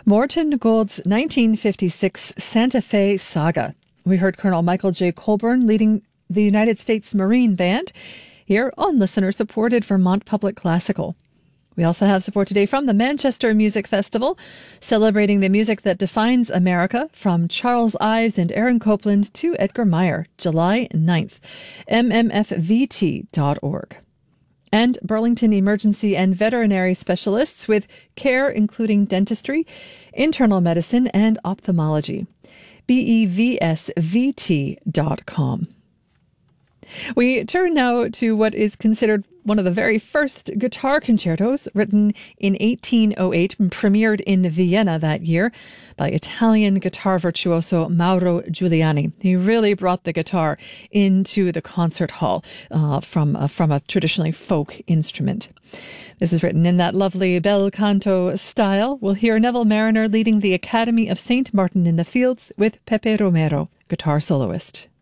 Morton Gould's 1956 Santa Fe Saga. We heard Colonel Michael J. Colburn leading the United States Marine Band here on listener-supported Vermont Public Classical. We also have support today from the Manchester Music Festival, celebrating the music that defines America, from Charles Ives and Aaron Copland to Edgar Meyer, July 9th, mmfvt.org. And Burlington Emergency and Veterinary Specialists with care including dentistry, internal medicine, and ophthalmology. BEVSVT.com. We turn now to what is considered one of the very first guitar concertos, written in 1808 and premiered in Vienna that year by Italian guitar virtuoso Mauro Giuliani. He really brought the guitar into the concert hall from a traditionally folk instrument. This is written in that lovely bel canto style. We'll hear Neville Marriner leading the Academy of St. Martin in the Fields with Pepe Romero, guitar soloist.